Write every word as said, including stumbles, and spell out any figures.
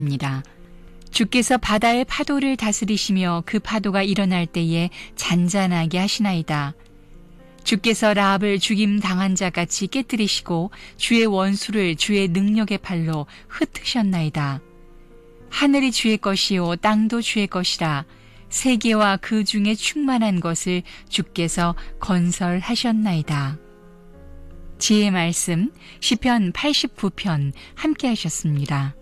입니다. 주께서 바다의 파도를 다스리시며 그 파도가 일어날 때에 잔잔하게 하시나이다. 주께서 라합을 죽임 당한 자같이 깨뜨리시고 주의 원수를 주의 능력의 팔로 흩으셨나이다. 하늘이 주의 것이요 땅도 주의 것이라. 세계와 그 중에 충만한 것을 주께서 건설하셨나이다. 지혜의 말씀 시편 팔십구 편 함께 하셨습니다.